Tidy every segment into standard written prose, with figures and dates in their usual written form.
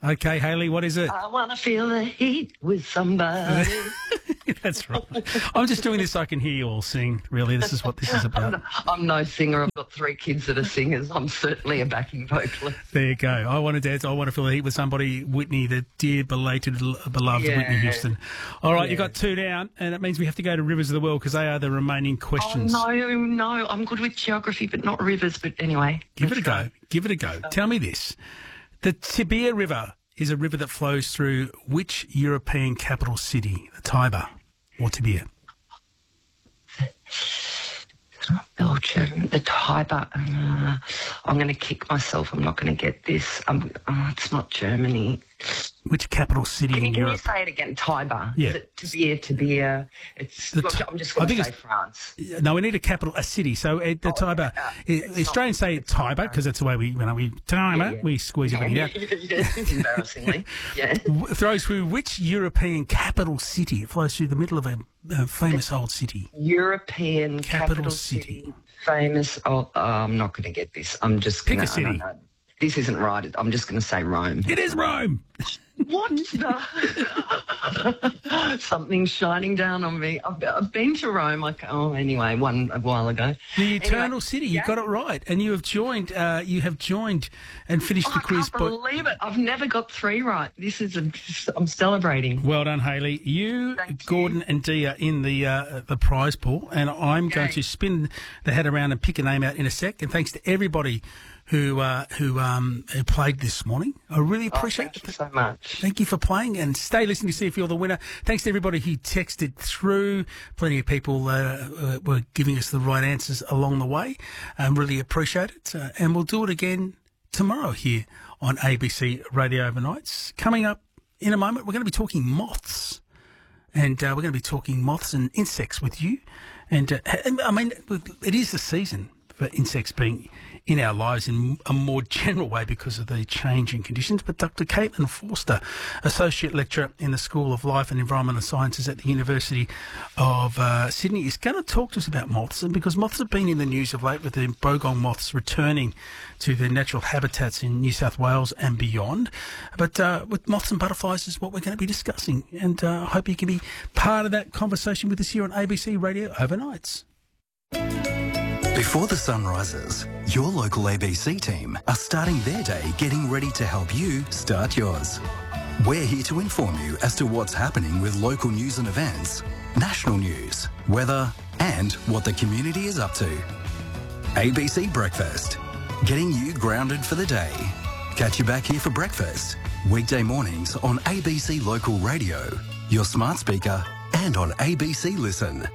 Okay, Hayley, what is it? I want to feel the heat with somebody. That's right. I'm just doing this so I can hear you all sing. Really, this is what this is about. I'm no singer. I've got 3 kids that are singers. I'm certainly a backing vocalist. There you go. I want to dance. I want to feel the heat with somebody. Whitney, the dear, beloved Whitney Houston. All right, you got 2 down, and it means we have to go to Rivers of the World because they are the remaining questions. Oh, no. I'm good with geography, but not rivers. But anyway. Give it a go. Give it a go. Tell me this. The Tibia River is a river that flows through which European capital city? The Tiber or Tibia? It's not Belgium. The Tiber. I'm going to kick myself. I'm not going to get this. It's not Germany. Which capital city in Europe? Can you say it again? Tiber. Yeah. Is it Tibia? I'm just going to say France. No, we need a city. So the Tiber. Australians say Tiber because that's the way we squeeze everything out. Embarrassingly. Yeah. It flows through which European capital city? It flows through the middle of a famous old city. European capital city. Famous. I'm not going to get this. I'm just going to pick a city. This isn't right. I'm just going to say Rome. It is Rome. What the? Something's shining down on me. I've been to Rome. Anyway, a while ago. The Eternal City. You got it right, and you have joined. And finished the quiz. I can't believe it. I've never got 3 right. I'm celebrating. Well done, Hayley. Thank Gordon, you. and Dee are in the prize pool, and I'm going to spin the hat around and pick a name out in a sec. And thanks to everybody who played this morning. I really appreciate it. Thank you so much. Thank you for playing, and stay listening to see if you're the winner. Thanks to everybody who texted through. Plenty of people were giving us the right answers along the way. Really appreciate it. And we'll do it again tomorrow here on ABC Radio Overnights. Coming up in a moment, we're going to be talking moths. And we're going to be talking moths and insects with you. And, I mean, it is the season for insects being in our lives in a more general way because of the changing conditions. But Dr. Caitlin Forster, Associate Lecturer in the School of Life and Environmental Sciences at the University of Sydney, is going to talk to us about moths. And because moths have been in the news of late with the bogong moths returning to their natural habitats in New South Wales and beyond. But with moths and butterflies is what we're going to be discussing. And I hope you can be part of that conversation with us here on ABC Radio Overnights. Before the sun rises, your local ABC team are starting their day getting ready to help you start yours. We're here to inform you as to what's happening with local news and events, national news, weather, and what the community is up to. ABC Breakfast, getting you grounded for the day. Catch you back here for breakfast, weekday mornings on ABC Local Radio, your smart speaker, and on ABC Listen.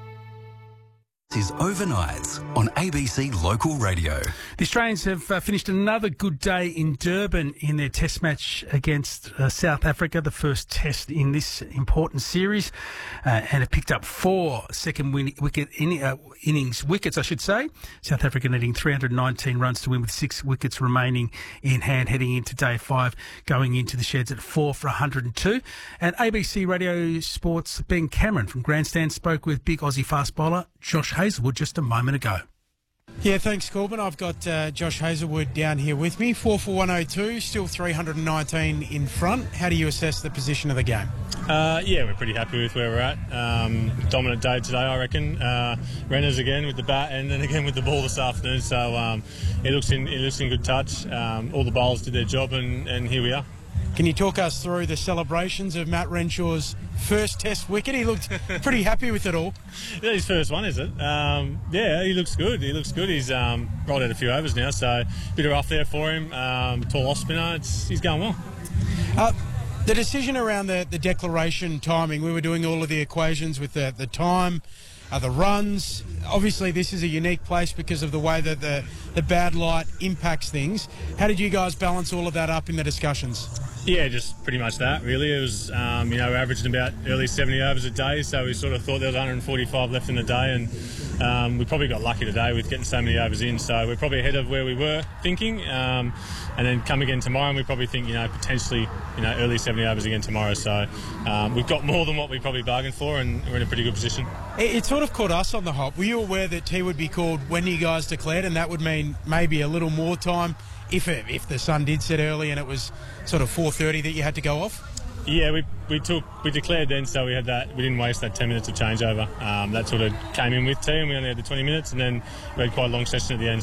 Is Overnights on ABC Local Radio. The Australians have finished another good day in Durban in their test match against South Africa, the first test in this important series, and have picked up 4 second innings wickets, I should say. South Africa needing 319 runs to win with 6 wickets remaining in hand, heading into day 5, going into the sheds at 4 for 102. And ABC Radio Sports' Ben Cameron from Grandstand spoke with big Aussie fast bowler Josh Hazlewood just a moment ago. Yeah, thanks, Corbin. I've got Josh Hazlewood down here with me. 4 for 102, still 319 in front. How do you assess the position of the game? Yeah, we're pretty happy with where we're at. Dominant day today, I reckon. Renners again with the bat and then again with the ball this afternoon. So it looks in good touch. All the bowlers did their job and here we are. Can you talk us through the celebrations of Matt Renshaw's first test wicket? He looked pretty happy with it all. Yeah, his first one, is it? Yeah, he looks good. He's rolled out a few overs now, so a bit of rough there for him. Tall off spinner. He's going well. The decision around the declaration timing, we were doing all of the equations with the time, the runs. Obviously, this is a unique place because of the way that the bad light impacts things. How did you guys balance all of that up in the discussions? Yeah, just pretty much that, really. It was, we're averaging about early 70 overs a day, so we sort of thought there was 145 left in the day, and we probably got lucky today with getting so many overs in, so we're probably ahead of where we were thinking, and then come again tomorrow, and we probably think, potentially, early 70 overs again tomorrow, so we've got more than what we probably bargained for, and we're in a pretty good position. It sort of caught us on the hop. Were you aware that tea would be called when you guys declared, and that would mean maybe a little more time if the sun did set early and it was sort of 4:30 that you had to go off? Yeah, we declared then, so we had that. We didn't waste that 10 minutes of changeover. That sort of came in with team. We only had the 20 minutes, and then we had quite a long session at the end.